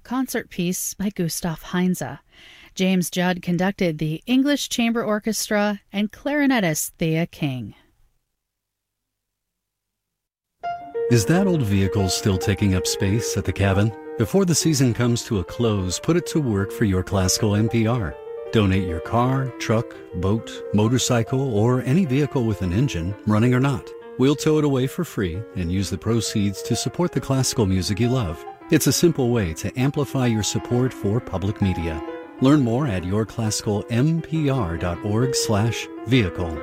concert piece by Gustav Heinze. James Judd conducted the English Chamber Orchestra and clarinetist Thea King. Is that old vehicle still taking up space at the cabin? Before the season comes to a close, put it to work for your classical NPR. Donate your car, truck, boat, motorcycle, or any vehicle with an engine, running or not. We'll tow it away for free and use the proceeds to support the classical music you love. It's a simple way to amplify your support for public media. Learn more at yourclassicalmpr.org/vehicle.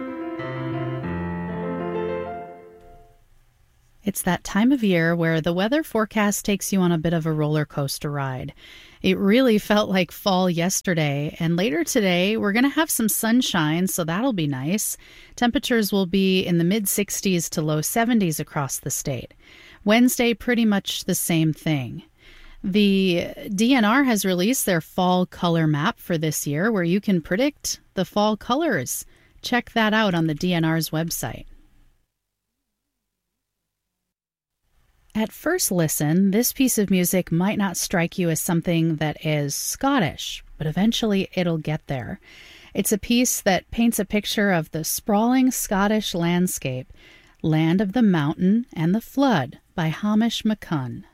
It's that time of year where the weather forecast takes you on a bit of a roller coaster ride. It really felt like fall yesterday, and later today we're going to have some sunshine, so that'll be nice. Temperatures will be in the mid-60s to low 70s across the state. Wednesday, pretty much the same thing. The DNR has released their fall color map for this year, where you can predict the fall colors. Check that out on the DNR's website. At first listen, this piece of music might not strike you as something that is Scottish, but eventually it'll get there. It's a piece that paints a picture of the sprawling Scottish landscape, Land of the Mountain and the Flood by Hamish McCunn.